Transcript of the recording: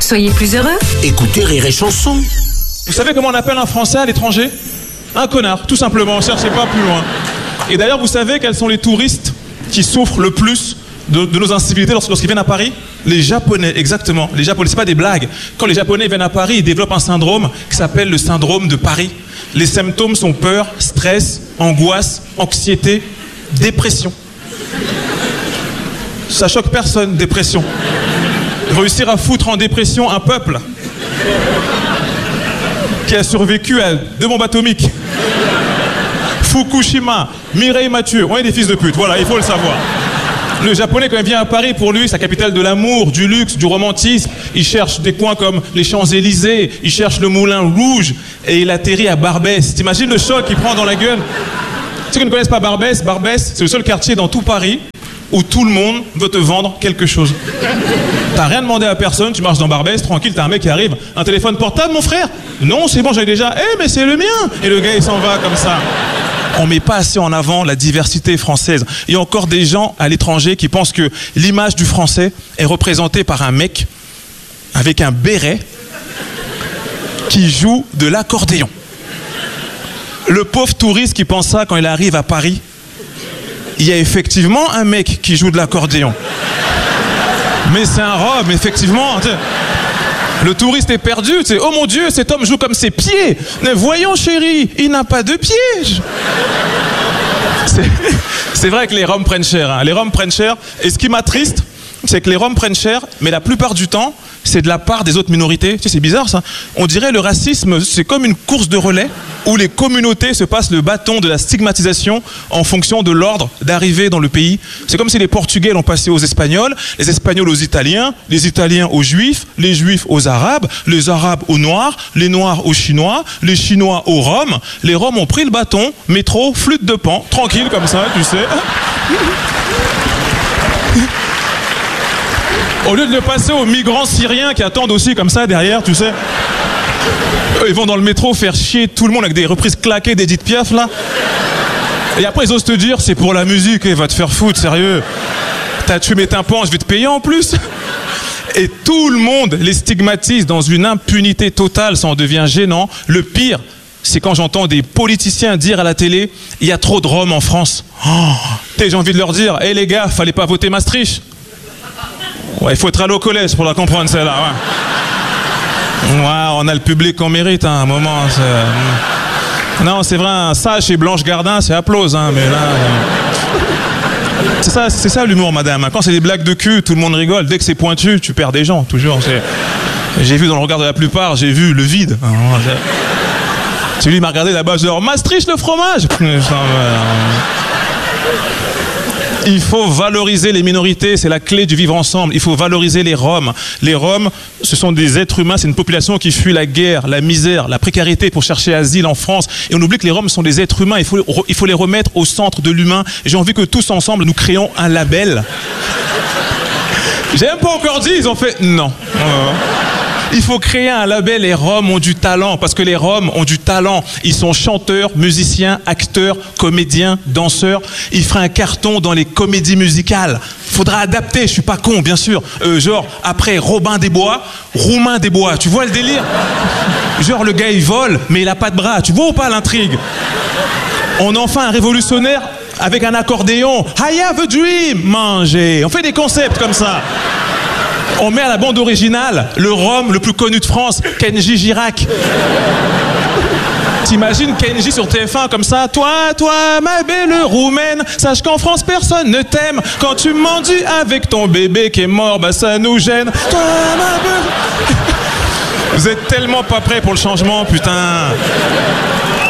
soyez plus heureux. Écoutez Rire et Chanson. Vous savez comment on appelle un Français à l'étranger? Un connard, tout simplement, cherchez pas plus loin. Et d'ailleurs, vous savez quels sont les touristes qui souffrent le plus de nos incivilités lorsqu'ils viennent à Paris? Les Japonais, exactement. Les Japonais, c'est pas des blagues. Quand les Japonais viennent à Paris, ils développent un syndrome qui s'appelle le syndrome de Paris. Les symptômes sont peur, stress, angoisse, anxiété, dépression. Ça choque personne, dépression. Réussir à foutre en dépression un peuple qui a survécu à 2 bombes atomiques. Fukushima, Mireille Mathieu, on est des fils de pute, voilà, il faut le savoir. Le Japonais, quand il vient à Paris, pour lui, c'est la capitale de l'amour, du luxe, du romantisme. Il cherche des coins comme les Champs-Élysées, il cherche le Moulin Rouge, et il atterrit à Barbès. T'imagines le choc qu'il prend dans la gueule? Ceux qui ne connaissent pas Barbès, Barbès, c'est le seul quartier dans tout Paris où tout le monde veut te vendre quelque chose. T'as rien demandé à personne, tu marches dans Barbès, tranquille, t'as un mec qui arrive. Un téléphone portable, mon frère? Non, c'est bon, j'avais déjà. Eh, mais c'est le mien! Et le gars, il s'en va comme ça. On met pas assez en avant la diversité française. Il y a encore des gens à l'étranger qui pensent que l'image du français est représentée par un mec avec un béret qui joue de l'accordéon. Le pauvre touriste qui pense ça quand il arrive à Paris, il y a effectivement un mec qui joue de l'accordéon. Mais c'est un rhum, effectivement. Le touriste est perdu, tu sais. Oh mon Dieu, cet homme joue comme ses pieds. Mais voyons chérie, il n'a pas de pieds. C'est vrai que les Roms prennent cher, hein. Les Roms prennent cher. Et ce qui m'attriste, c'est que les Roms prennent cher, mais la plupart du temps, c'est de la part des autres minorités. Tu sais, c'est bizarre ça. On dirait le racisme, c'est comme une course de relais où les communautés se passent le bâton de la stigmatisation en fonction de l'ordre d'arrivée dans le pays. C'est comme si les Portugais l'ont passé aux Espagnols, les Espagnols aux Italiens, les Italiens aux Juifs, les Juifs aux Arabes, les Arabes aux Noirs, les Noirs aux Chinois, les Chinois aux Roms. Les Roms ont pris le bâton, métro, flûte de Pan, tranquille comme ça, tu sais. Au lieu de le passer aux migrants syriens qui attendent aussi comme ça derrière, tu sais. Ils vont dans le métro faire chier tout le monde avec des reprises claquées d'Edith Piaf, là. Et après, ils osent te dire, c'est pour la musique, va te faire foutre, sérieux. T'as tué mes tympans, je vais te payer en plus. Et tout le monde les stigmatise dans une impunité totale, ça en devient gênant. Le pire, c'est quand j'entends des politiciens dire à la télé, il y a trop de Roms en France. Oh, j'ai envie de leur dire, hé les gars, fallait pas voter Maastricht. Ouais, il faut être allé au collège pour la comprendre, celle-là. Ouais, on a le public qu'on mérite, hein, à un moment. Non, c'est vrai, ça, chez Blanche Gardin, c'est applause, hein, mais là... C'est ça l'humour, madame. Quand c'est des blagues de cul, tout le monde rigole. Dès que c'est pointu, tu perds des gens, toujours. J'ai vu dans le regard de la plupart, j'ai vu le vide. Celui qui m'a regardé là-bas, genre, Maastricht le fromage. Il faut valoriser les minorités, c'est la clé du vivre ensemble. Il faut valoriser les Roms. Les Roms, ce sont des êtres humains, c'est une population qui fuit la guerre, la misère, la précarité pour chercher asile en France. Et on oublie que les Roms sont des êtres humains, il faut les remettre au centre de l'humain. J'ai envie que tous ensemble, nous créons un label. J'ai même pas encore dit, ils ont fait non. Il faut créer un label, les Roms ont du talent, parce que les Roms ont du talent. Ils sont chanteurs, musiciens, acteurs, comédiens, danseurs. Ils feraient un carton dans les comédies musicales. Faudra adapter, je suis pas con, bien sûr. Genre, après Robin des Bois, Roumain des Bois. Tu vois le délire? Genre, le gars, il vole, mais il a pas de bras. Tu vois ou pas l'intrigue? On en fait un révolutionnaire avec un accordéon. I have a dream, manger. On fait des concepts comme ça. On met à la bande originale le Rom le plus connu de France, Kenji Girac. T'imagines Kenji sur TF1 comme ça? Toi, ma belle roumaine, sache qu'en France personne ne t'aime. Quand tu mendis avec ton bébé qui est mort, bah ça nous gêne. Toi, ma belle... Vous êtes tellement pas prêts pour le changement, putain.